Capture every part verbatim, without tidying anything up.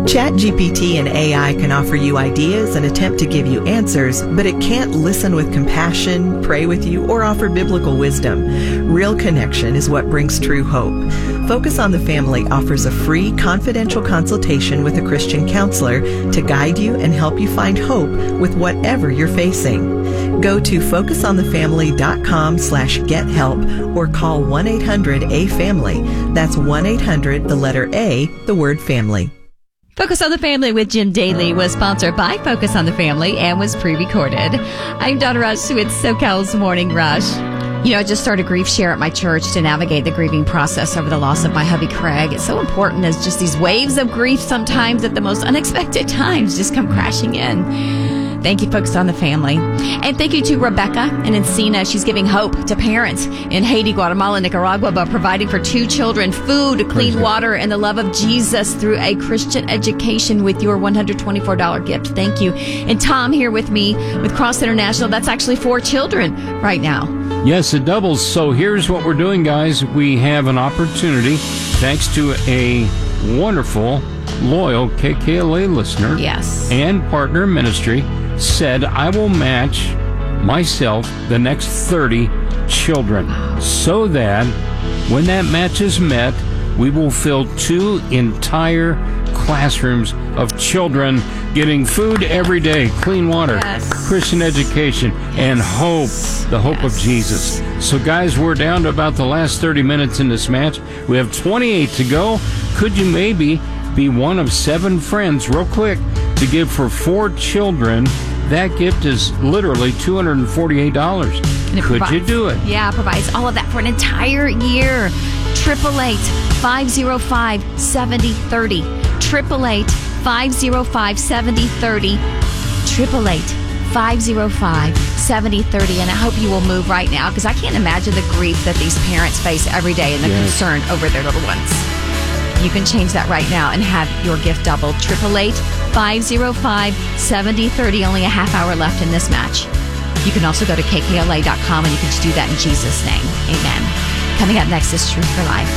ChatGPT and A I can offer you ideas and attempt to give you answers, but it can't listen with compassion, pray with you, or offer biblical wisdom. Real connection is what brings true hope. Focus on the Family offers a free, confidential consultation with a Christian counselor to guide you and help you find hope with whatever you're facing. Go to focusonthefamily.com slash get help or call one eight hundred A family. That's one eight hundred, the letter A, the word family. Focus on the Family with Jim Daly was sponsored by Focus on the Family and was pre-recorded. I'm Donna Rush with SoCal's Morning Rush. You know, I just started Grief Share at my church to navigate the grieving process over the loss of my hubby, Craig. It's so important as just these waves of grief sometimes at the most unexpected times just come crashing in. Thank you, Focus on the Family. And thank you to Rebecca and Encina. She's giving hope to parents in Haiti, Guatemala, Nicaragua by providing for two children food, clean water, and the love of Jesus through a Christian education with your one hundred twenty-four dollars gift. Thank you. And Tom here with me with Cross International. That's actually four children right now. Yes, it doubles. So here's what we're doing, guys. We have an opportunity, thanks to a wonderful, loyal K K L A listener yes. and partner ministry, said, I will match myself the next thirty children so that when that match is met, we will fill two entire classrooms of children getting food every day, clean water, yes. Christian education, and hope, the hope yes. of Jesus. So, guys, we're down to about the last thirty minutes in this match. We have twenty-eight to go. Could you maybe be one of seven friends, real quick, to give for four children? That gift is literally two hundred forty-eight dollars. Could provides, you do it? Yeah, it provides all of that for an entire year. triple eight, five oh five, seven oh three oh. triple eight, five oh five, seven oh three oh. triple eight, five oh five, seven oh three oh. And I hope you will move right now, because I can't imagine the grief that these parents face every day and the yes. concern over their little ones. You can change that right now and have your gift doubled. triple eight, five oh five, seven oh three oh. Only a half hour left in this match. You can also go to K K L A dot com and you can just do that in Jesus' name. Amen. Coming up next is Truth for Life.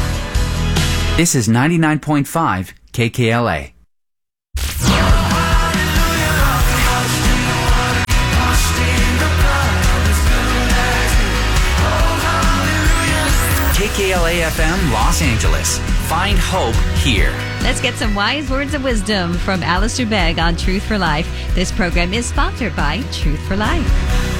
This is ninety-nine point five K K L A. K K L A F M Los Angeles. Find hope here. Let's get some wise words of wisdom from Alistair Begg on Truth for Life. This program is sponsored by Truth for Life.